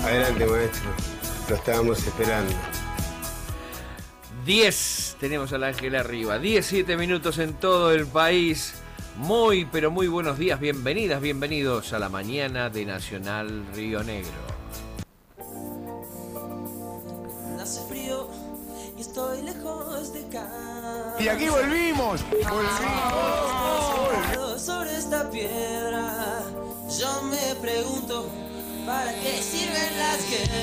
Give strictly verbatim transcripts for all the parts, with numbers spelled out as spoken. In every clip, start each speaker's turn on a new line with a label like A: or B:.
A: Adelante, maestro. Lo estábamos esperando.
B: diez, tenemos al ángel arriba. diecisiete minutos en todo el país. Muy, pero muy buenos días. Bienvenidas, bienvenidos a la mañana de Nacional Río Negro.
C: Hace frío y estoy lejos de casa.
D: Y aquí volvimos. Volvimos.
C: Sobre esta piedra, yo me pregunto, ¿para qué sirven las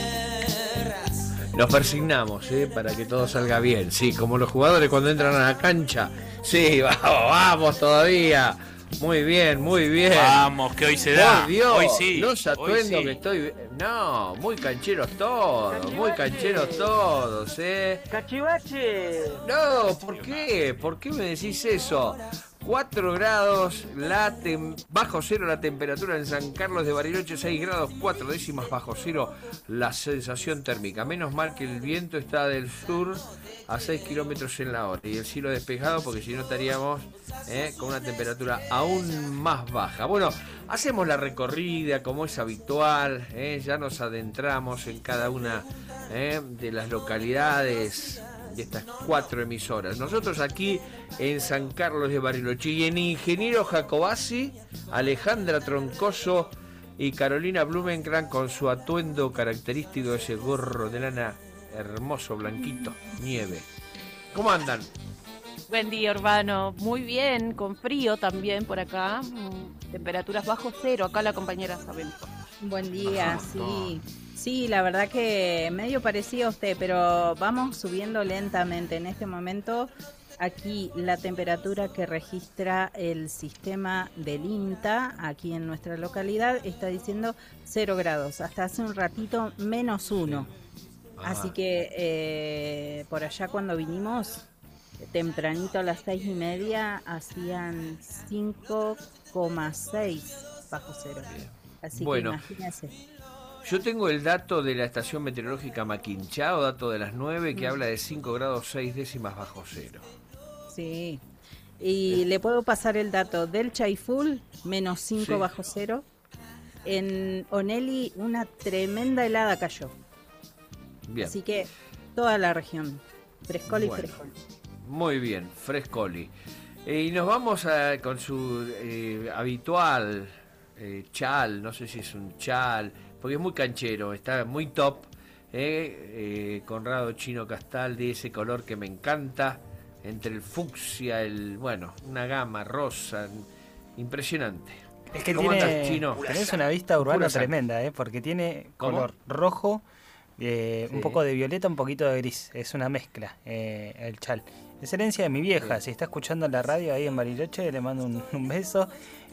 C: guerras?
B: Nos persignamos, ¿eh? Para que todo salga bien. Sí, como los jugadores cuando entran a la cancha. Sí, vamos, vamos todavía. Muy bien, muy bien.
E: Vamos, que hoy se da.
B: Por Dios,
E: hoy sí.
B: Los atuendos
E: sí.
B: que estoy... No, muy cancheros todos,
F: Cachivache.
B: muy cancheros todos, ¿eh?
F: ¡Cachivache!
B: No, ¿por qué? ¿Por qué me decís eso? cuatro grados, la tem- bajo cero la temperatura en San Carlos de Bariloche, seis grados, cuatro décimas bajo cero la sensación térmica. Menos mal que el viento está del sur a seis kilómetros en la hora y el cielo despejado, porque si no estaríamos eh, con una temperatura aún más baja. Bueno, hacemos la recorrida como es habitual, eh, ya nos adentramos en cada una eh, de las localidades de estas cuatro emisoras. Nosotros aquí en San Carlos de Bariloche y en Ingeniero Jacobasi, Alejandra Troncoso y Carolina Blumenkran con su atuendo característico, ese gorro de lana hermoso, blanquito, nieve. ¿Cómo andan?
G: Buen día, Urbano. Muy bien, con frío también por acá. Mm, Temperaturas bajo cero. Acá la compañera sabe.
H: Buen día,
B: Ajá,
H: sí. Sí, la verdad que medio parecía a usted, pero vamos subiendo lentamente. En este momento, aquí la temperatura que registra el sistema del INTA, aquí en nuestra localidad, está diciendo cero grados. Hasta hace un ratito, menos uno.
B: Ah.
H: Así que eh, por allá cuando vinimos, tempranito a las seis y media, hacían cinco coma seis bajo cero. Así
B: Bueno.
H: que imagínense.
B: Yo tengo el dato de la estación meteorológica Maquinchao, dato de las nueve, que
H: Mm.
B: habla de cinco grados seis décimas bajo cero.
H: Sí. Y le puedo pasar el dato del Chaiful, menos cinco
B: Sí.
H: bajo cero. En Onelli una tremenda helada cayó.
B: Bien.
H: Así que toda la región, frescol y
B: Bueno.
H: frescol.
B: Muy bien, Frescoli. Eh, y nos vamos a, con su eh, habitual eh, chal, no sé si es un chal, porque es muy canchero, está muy top. Eh, eh, Conrado Chino Castal, de ese color que me encanta, entre el fucsia, el bueno, una gama rosa, impresionante.
I: Es que
B: ¿Cómo
I: tiene,
B: andas, Chino?
I: tenés una vista urbana
B: Pura sangre.
I: tremenda, ¿eh? Porque tiene
B: ¿Cómo?
I: color rojo, eh,
B: Sí.
I: un poco de violeta, un poquito de gris. Es una mezcla, eh, el chal. Es herencia de mi vieja.
B: Sí.
I: Si está escuchando la radio ahí en Bariloche, le mando un, un beso.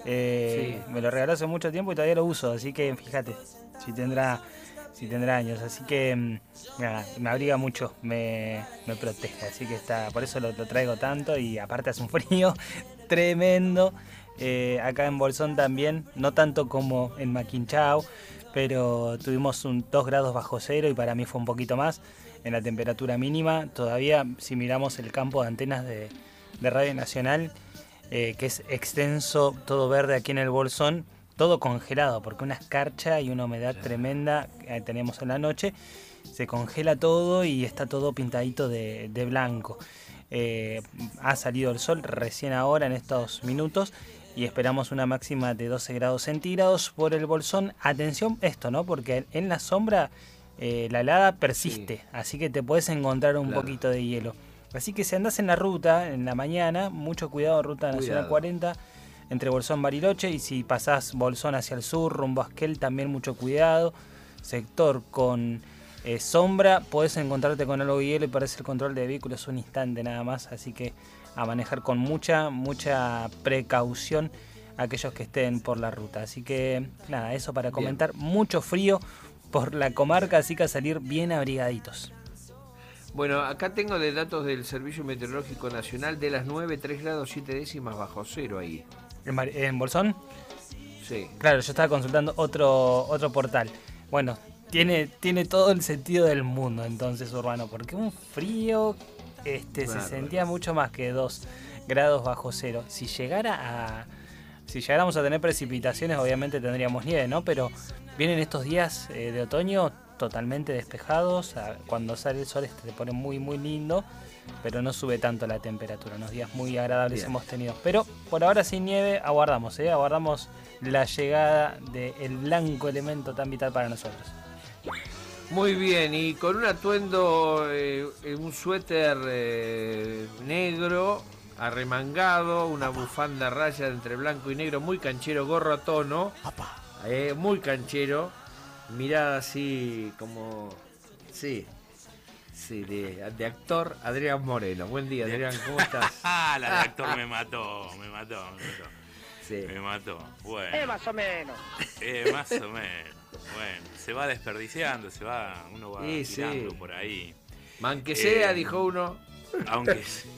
I: Eh,
B: Sí.
I: Me lo regaló hace mucho tiempo y todavía lo uso, así que fíjate, si tendrá, si tendrá años. Así que mm, nada, me abriga mucho, me, me protege. Así que está, por eso lo, lo traigo tanto y aparte hace un frío tremendo. Eh, acá en Bolsón también, no tanto como en Maquinchao, pero tuvimos un dos grados bajo cero y para mí fue un poquito más en la temperatura mínima. Todavía si miramos el campo de antenas de, de Radio Nacional, eh, que es extenso, todo verde aquí en el Bolsón, todo congelado, porque una escarcha y una humedad tremenda eh, tenemos en la noche, se congela todo y está todo pintadito de, de blanco. Eh, ha salido el sol recién ahora en estos minutos y esperamos una máxima de doce grados centígrados por el Bolsón. Atención esto, ¿no? Porque en la sombra eh, la helada persiste, sí. Así que te puedes encontrar un claro. poquito de hielo. Así que si andás en la ruta, en la mañana, mucho cuidado, ruta cuidado. Nacional cuarenta, entre Bolsón y Bariloche, y si pasás Bolsón hacia el sur, rumbo a Esquel, también mucho cuidado. Sector con eh, sombra, podés encontrarte con algo de hielo y parece el control de vehículos un instante nada más, así que a manejar con mucha, mucha precaución aquellos que estén por la ruta. Así que nada, eso para comentar. Bien. Mucho frío por la comarca, así que a salir bien abrigaditos.
B: Bueno, acá tengo de datos del Servicio Meteorológico Nacional de las nueve, tres grados siete décimas bajo cero ahí.
I: ¿En, en Bolsón?
B: Sí.
I: Claro, yo estaba consultando otro, otro portal. Bueno, tiene, tiene todo el sentido del mundo entonces, Urbano, porque un frío este claro. se sentía mucho más que dos grados bajo cero. Si llegara a... Si llegáramos a tener precipitaciones, obviamente tendríamos nieve, ¿no? Pero vienen estos días eh, de otoño totalmente despejados, a- cuando sale el sol este se pone muy muy lindo, pero no sube tanto la temperatura, unos días muy agradables
B: Bien.
I: hemos tenido. Pero por ahora sin nieve aguardamos, ¿eh? aguardamos la llegada del blanco elemento tan vital para nosotros.
B: Muy bien, y con un atuendo, eh, un suéter eh, negro, arremangado, una bufanda raya entre blanco y negro, muy canchero, gorro a tono, eh, muy canchero, mirada así como, sí, sí, de, de actor, Adrián Moreno. Buen día, Adrián, ¿cómo estás?
D: Ah, la de actor me mató, me mató, me mató.
B: Sí.
D: Me mató. Bueno.
E: Eh, más o menos.
D: Eh, más o menos. Bueno, se va desperdiciando, se va, uno va
B: Sí, sí.
D: tirando por ahí.
B: Man que sea,
D: Eh,
B: dijo uno.
D: Aunque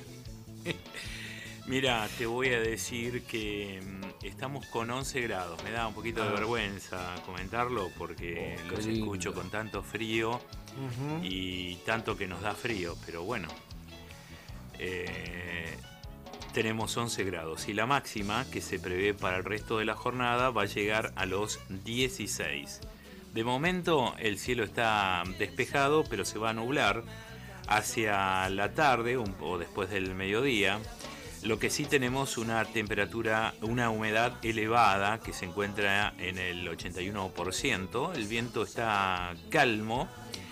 D: mira, te voy a decir que mm, estamos con once grados. Me da un poquito de
B: Ah.
D: vergüenza comentarlo porque
B: Oh, qué
D: los
B: lindo.
D: escucho con tanto frío
B: Ujú.
D: y tanto que nos da frío, pero bueno. Eh, tenemos once grados y la máxima que se prevé para el resto de la jornada va a llegar a los dieciséis. De momento el cielo está despejado, pero se va a nublar hacia la tarde un poco después del mediodía. Lo que sí tenemos una temperatura, una humedad elevada que se encuentra en el ochenta y uno por ciento. El viento está calmo.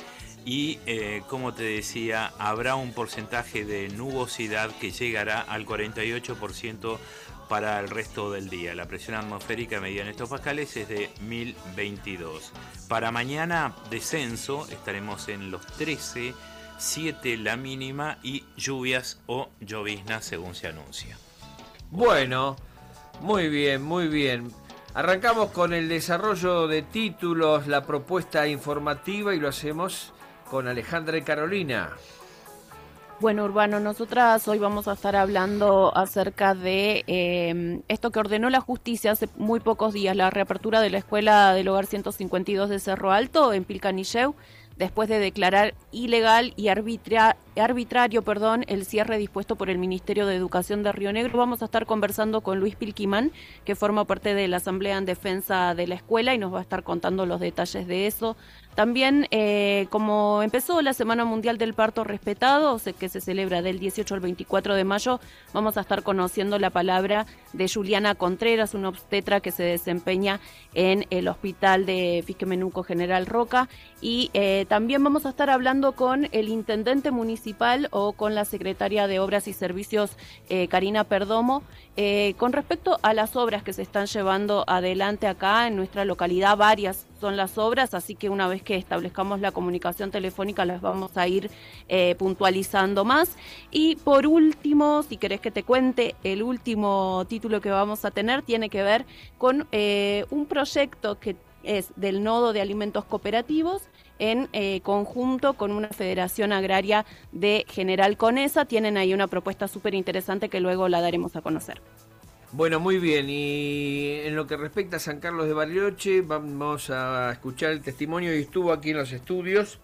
D: Y eh, como te decía, habrá un porcentaje de nubosidad que llegará al cuarenta y ocho por ciento para el resto del día. La presión atmosférica medida en hectopascales es de mil veintidós. Para mañana, descenso, estaremos en los trece, siete la mínima y lluvias o lloviznas según se anuncia.
B: Bueno, muy bien, muy bien. Arrancamos con el desarrollo de títulos, la propuesta informativa y lo hacemos con Alejandra y Carolina.
G: Bueno, Urbano, nosotras hoy vamos a estar hablando acerca de eh, esto que ordenó la justicia hace muy pocos días, la reapertura de la escuela del Hogar ciento cincuenta y dos de Cerro Alto en Pilcanilleu, después de declarar ilegal y arbitra- arbitrario perdón, el cierre dispuesto por el Ministerio de Educación de Río Negro. Vamos a estar conversando con Luis Pilquimán, que forma parte de la Asamblea en Defensa de la Escuela y nos va a estar contando los detalles de eso. También, eh, como empezó la Semana Mundial del Parto Respetado, que se celebra del dieciocho al veinticuatro de mayo, vamos a estar conociendo la palabra de Juliana Contreras, una obstetra que se desempeña en el Hospital de Fisquemenuco General Roca. Y eh, también vamos a estar hablando con el intendente municipal o con la secretaria de Obras y Servicios, eh, Karina Perdomo, eh, con respecto a las obras que se están llevando adelante acá en nuestra localidad. Varias son las obras, así que una vez que establezcamos la comunicación telefónica las vamos a ir eh, puntualizando más. Y por último, si querés que te cuente, el último título que vamos a tener tiene que ver con eh, un proyecto que es del Nodo de Alimentos Cooperativos en eh, conjunto con una federación agraria de General Conesa. Tienen ahí una propuesta súper interesante que luego la daremos a conocer.
B: Bueno, muy bien, y en lo que respecta a San Carlos de Bariloche, vamos a escuchar el testimonio y estuvo aquí en los estudios,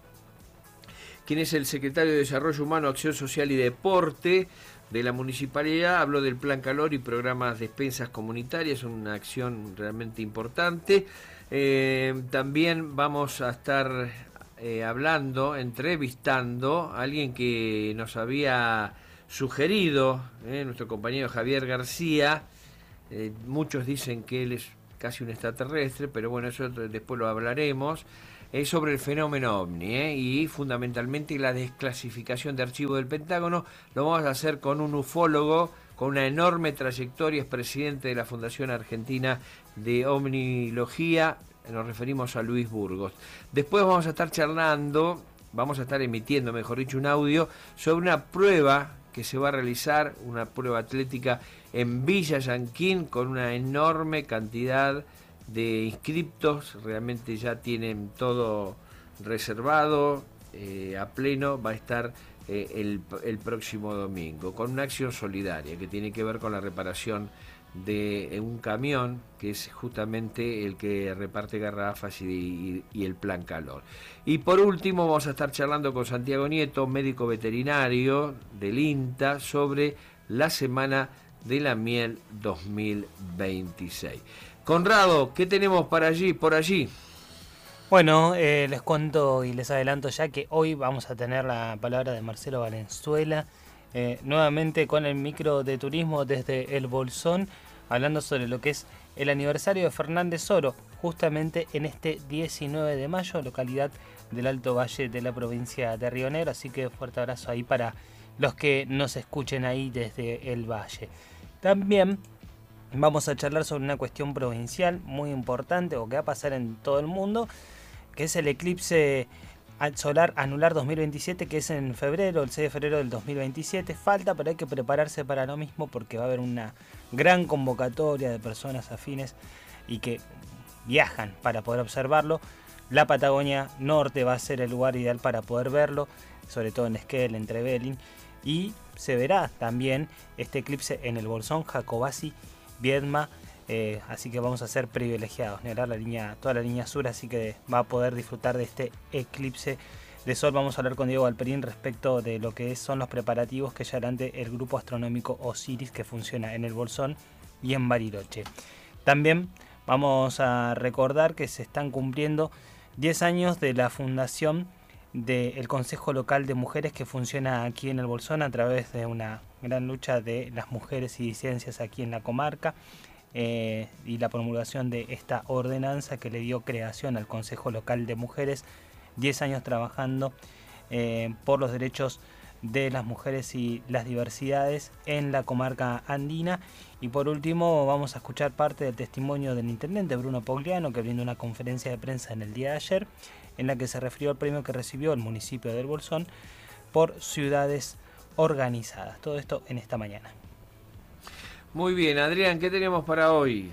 B: quien es el secretario de Desarrollo Humano, Acción Social y Deporte de la municipalidad. Habló del Plan Calor y programas de despensas comunitarias, una acción realmente importante. Eh, también vamos a estar eh, hablando, entrevistando a alguien que nos había sugerido, eh, nuestro compañero Javier García. Eh, muchos dicen que él es casi un extraterrestre, pero bueno, eso después lo hablaremos. Es sobre el fenómeno ovni eh, y fundamentalmente la desclasificación de archivos del Pentágono. Lo vamos a hacer con un ufólogo con una enorme trayectoria, es presidente de la Fundación Argentina de Ovnilogía, nos referimos a Luis Burgos. Después vamos a estar charlando, vamos a estar emitiendo, mejor dicho, un audio sobre una prueba que se va a realizar, una prueba atlética en Villa Yanquín con una enorme cantidad de inscriptos. Realmente ya tienen todo reservado, eh, a pleno, va a estar eh, el, el próximo domingo, con una acción solidaria que tiene que ver con la reparación de un camión que es justamente el que reparte garrafas y, y, y el Plan Calor. Y por último vamos a estar charlando con Santiago Nieto, médico veterinario del INTA, sobre la Semana de la Miel dos mil veintiséis. Conrado, ¿qué tenemos para allí, por allí?
I: Bueno, eh, les cuento y les adelanto ya que hoy vamos a tener la palabra de Marcelo Valenzuela, eh, nuevamente con el micro de turismo desde El Bolsón, hablando sobre lo que es el aniversario de Fernández Oro, justamente en este diecinueve de mayo, localidad del Alto Valle de la provincia de Río Negro, así que fuerte abrazo ahí para los que nos escuchen ahí desde el Valle. También vamos a charlar sobre una cuestión provincial muy importante o que va a pasar en todo el mundo, que es el eclipse solar anular dos mil veintisiete, que es en febrero, el seis de febrero del dos mil veintisiete. Falta, pero hay que prepararse para lo mismo porque va a haber una gran convocatoria de personas afines y que viajan para poder observarlo. La Patagonia Norte va a ser el lugar ideal para poder verlo, sobre todo en Esquel, en Trevelin, y se verá también este eclipse en el Bolsón, Jacobasi, Viedma, eh, así que vamos a ser privilegiados, negar la línea, toda la línea sur, así que va a poder disfrutar de este eclipse de sol. Vamos a hablar con Diego Alperín respecto de lo que son los preparativos que ya ante el grupo astronómico Osiris, que funciona en el Bolsón y en Bariloche. También vamos a recordar que se están cumpliendo diez años de la fundación del Consejo Local de Mujeres, que funciona aquí en el Bolsón a través de una gran lucha de las mujeres y disidencias aquí en la comarca, eh, y la promulgación de esta ordenanza que le dio creación al Consejo Local de Mujeres, diez años trabajando eh, por los derechos de las mujeres y las diversidades en la comarca andina. Y por último vamos a escuchar parte del testimonio del intendente Bruno Pogliano, que brindó una conferencia de prensa en el día de ayer, en la que se refirió al premio que recibió el municipio del Bolsón por ciudades organizadas. Todo esto en esta mañana.
B: Muy bien, Adrián, ¿qué tenemos para hoy?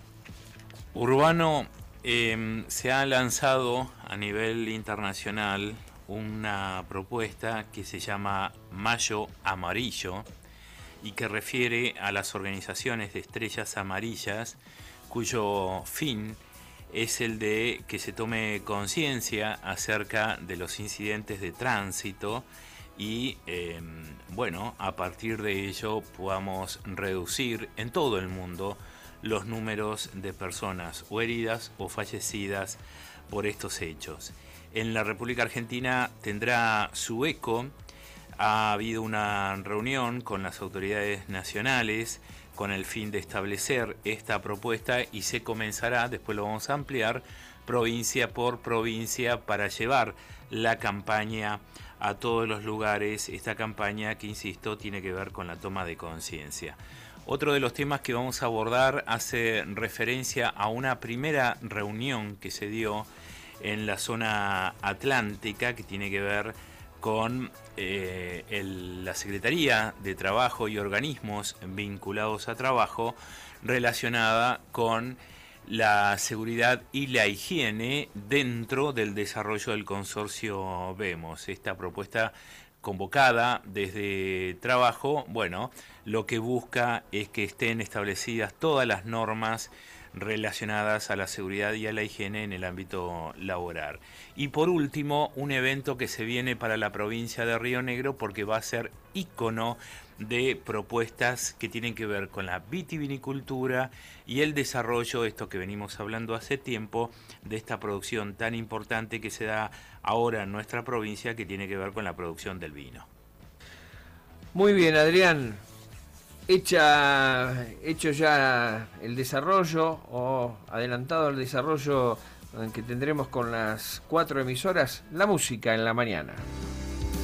D: Urbano, eh, se ha lanzado a nivel internacional una propuesta que se llama Mayo Amarillo y que refiere a las organizaciones de estrellas amarillas, cuyo fin es el de que se tome conciencia acerca de los incidentes de tránsito y eh, bueno, a partir de ello podamos reducir en todo el mundo los números de personas o heridas o fallecidas por estos hechos. En la República Argentina tendrá su eco. Ha habido una reunión con las autoridades nacionales con el fin de establecer esta propuesta y se comenzará, después lo vamos a ampliar, provincia por provincia para llevar la campaña a todos los lugares. Esta campaña que, insisto, tiene que ver con la toma de conciencia. Otro de los temas que vamos a abordar hace referencia a una primera reunión que se dio en la zona atlántica, que tiene que ver con eh, el, la Secretaría de Trabajo y organismos vinculados a trabajo, relacionada con la seguridad y la higiene dentro del desarrollo del consorcio Vemos. Esta propuesta convocada desde Trabajo, bueno, lo que busca es que estén establecidas todas las normas relacionadas a la seguridad y a la higiene en el ámbito laboral. Y por último, un evento que se viene para la provincia de Río Negro porque va a ser ícono de propuestas que tienen que ver con la vitivinicultura y el desarrollo, esto que venimos hablando hace tiempo, de esta producción tan importante que se da ahora en nuestra provincia, que tiene que ver con la producción del vino.
B: Muy bien, Adrián. Hecha, hecho ya el desarrollo o adelantado el desarrollo que tendremos con las cuatro emisoras, la música en la mañana.